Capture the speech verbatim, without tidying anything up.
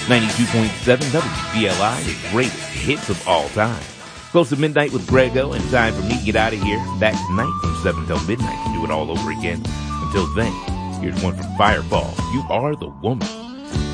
ninety-two point seven W B L I, the greatest hits of all time. Close to midnight with Grego, and time for me to get out of here. Back tonight from seven till midnight to do it all over again. Until then, here's one from Fireball. You Are the Woman.